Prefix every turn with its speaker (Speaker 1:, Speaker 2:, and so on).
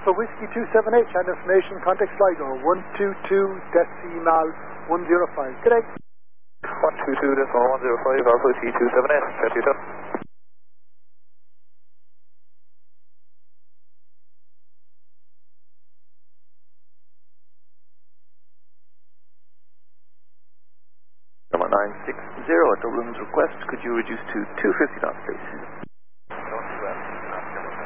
Speaker 1: Alpha Whiskey 27H and information contact Sligo 122.105. Good day.
Speaker 2: 122.105 Alpha Whiskey 27H. Chat to you soon. Number 960 at Dublin's request, could you reduce to 250 knots, please?